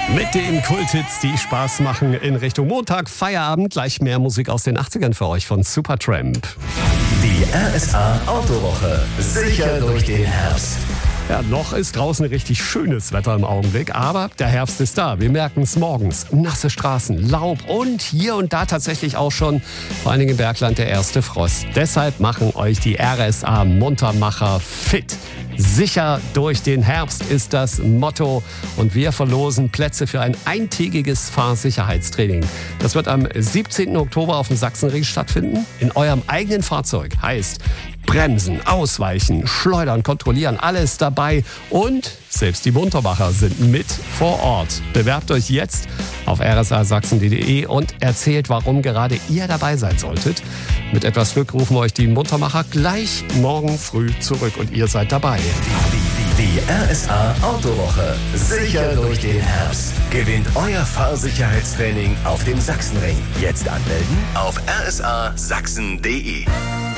Mit den Kulthits, die Spaß machen in Richtung Montag, Feierabend. Gleich mehr Musik aus den 80ern für euch von Supertramp. Die RSA Autowoche. Sicher durch den Herbst. Ja, noch ist draußen richtig schönes Wetter im Augenblick, aber der Herbst ist da. Wir merken es morgens. Nasse Straßen, Laub und hier und da tatsächlich auch schon, vor allen Dingen im Bergland, der erste Frost. Deshalb machen euch die RSA Muntermacher fit. Sicher durch den Herbst ist das Motto und wir verlosen Plätze für ein eintägiges Fahrsicherheitstraining. Das wird am 17. Oktober auf dem Sachsenring stattfinden. In eurem eigenen Fahrzeug, heißt bremsen, ausweichen, schleudern, kontrollieren, alles dabei und selbst die Muntermacher sind mit vor Ort. Bewerbt euch jetzt auf rsasachsen.de und erzählt, warum gerade ihr dabei sein solltet. Mit etwas Glück rufen euch die Muntermacher gleich morgen früh zurück und ihr seid dabei. Die RSA Autowoche. Sicher durch den Herbst. Gewinnt euer Fahrsicherheitstraining auf dem Sachsenring. Jetzt anmelden auf rsasachsen.de.